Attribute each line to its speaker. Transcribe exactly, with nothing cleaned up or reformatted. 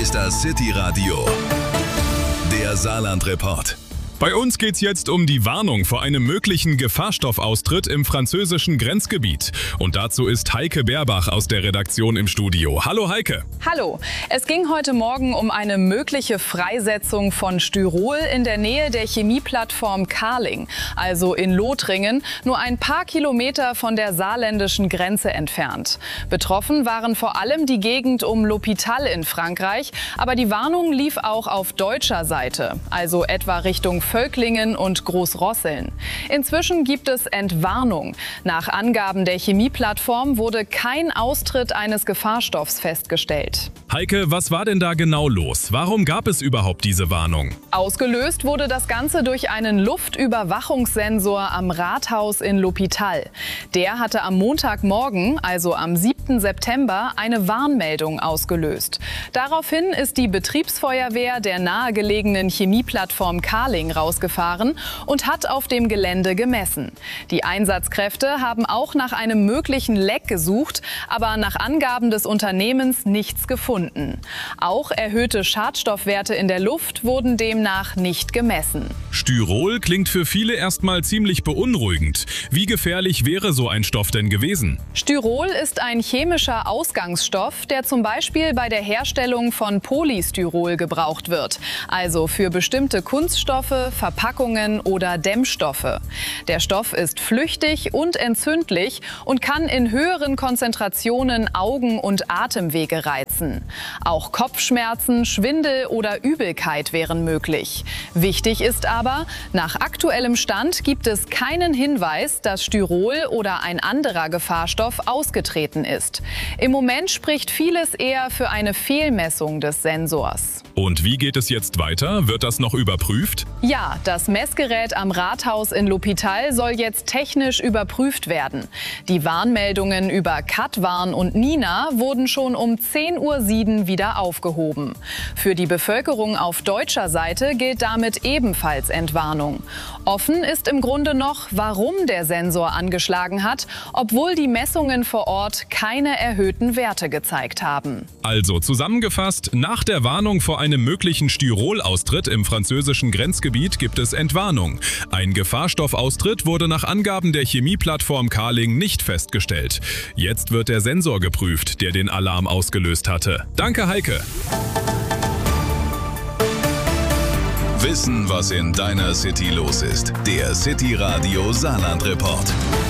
Speaker 1: ist das City Radio, der Saarland-Report.
Speaker 2: Bei uns geht's jetzt um die Warnung vor einem möglichen Gefahrstoffaustritt im französischen Grenzgebiet. Und dazu ist Heike Berbach aus der Redaktion im Studio. Hallo Heike.
Speaker 3: Hallo. Es ging heute Morgen um eine mögliche Freisetzung von Styrol in der Nähe der Chemieplattform Carling, also in Lothringen, nur ein paar Kilometer von der saarländischen Grenze entfernt. Betroffen waren vor allem die Gegend um L'Hôpital in Frankreich, aber die Warnung lief auch auf deutscher Seite, also etwa Richtung Völklingen und Großrosseln. Inzwischen gibt es Entwarnung. Nach Angaben der Chemieplattform wurde kein Austritt eines Gefahrstoffs festgestellt.
Speaker 2: Heike, was war denn da genau los? Warum gab es überhaupt diese Warnung?
Speaker 3: Ausgelöst wurde das Ganze durch einen Luftüberwachungssensor am Rathaus in L'Hôpital. Der hatte am Montagmorgen, also am siebten September, eine Warnmeldung ausgelöst. Daraufhin ist die Betriebsfeuerwehr der nahegelegenen Chemieplattform Carling rausgefahren und hat auf dem Gelände gemessen. Die Einsatzkräfte haben auch nach einem möglichen Leck gesucht, aber nach Angaben des Unternehmens nichts gefunden. Auch erhöhte Schadstoffwerte in der Luft wurden demnach nicht gemessen.
Speaker 2: Styrol klingt für viele erstmal ziemlich beunruhigend. Wie gefährlich wäre so ein Stoff denn gewesen?
Speaker 3: Styrol ist ein chemischer Ausgangsstoff, der zum Beispiel bei der Herstellung von Polystyrol gebraucht wird, also für bestimmte Kunststoffe, Verpackungen oder Dämmstoffe. Der Stoff ist flüchtig und entzündlich und kann in höheren Konzentrationen Augen- und Atemwege reizen. Auch Kopfschmerzen, Schwindel oder Übelkeit wären möglich. Wichtig ist aber, nach aktuellem Stand gibt es keinen Hinweis, dass Styrol oder ein anderer Gefahrstoff ausgetreten ist. Im Moment spricht vieles eher für eine Fehlmessung des Sensors.
Speaker 2: Und wie geht es jetzt weiter? Wird das noch überprüft?
Speaker 3: Ja, das Messgerät am Rathaus in L'Hôpital soll jetzt technisch überprüft werden. Die Warnmeldungen über Katwarn und Nina wurden schon um zehn Uhr sieben wieder aufgehoben. Für die Bevölkerung auf deutscher Seite gilt damit ebenfalls Entwarnung. Offen ist im Grunde noch, warum der Sensor angeschlagen hat, obwohl die Messungen vor Ort keine erhöhten Werte gezeigt haben.
Speaker 2: Also zusammengefasst, nach der Warnung vor einem möglichen Styrol-Austritt im französischen Grenzgebiet gibt es Entwarnung. Ein Gefahrstoffaustritt wurde nach Angaben der Chemieplattform Carling nicht festgestellt. Jetzt wird der Sensor geprüft, der den Alarm ausgelöst hatte. Danke, Heike.
Speaker 1: Wissen, was in deiner City los ist. Der City Radio Saarland-Report.